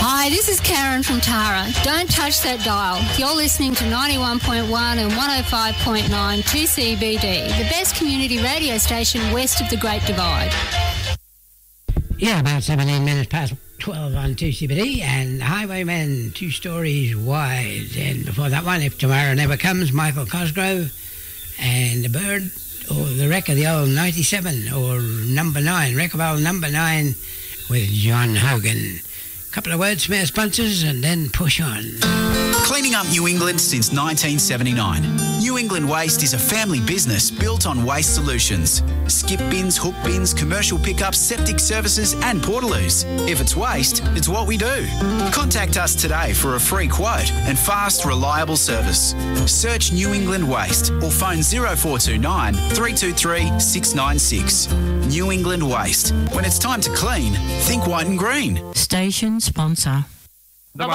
Hi, this is Karen from Tara. Don't touch that dial. You're listening to 91.1 and 105.9 2CBD, the best community radio station west of the Great Divide. Yeah, about 17 minutes past 12 on 2CBD, and Highwaymen, 2 stories wide. And before that one, If Tomorrow Never Comes, Michael Cosgrove, and The Bird, or The Wreck of the Old 97, or Number 9, Wreck of Old Number 9 with John Hogan. Couple of words from our sponsors and then push on. Cleaning up New England since 1979. New England Waste is a family business built on waste solutions. Skip bins, hook bins, commercial pickups, septic services and portaloos. If it's waste, it's what we do. Contact us today for a free quote and fast, reliable service. Search New England Waste or phone 0429 323 696. New England Waste. When it's time to clean, think white and green. Station sponsor.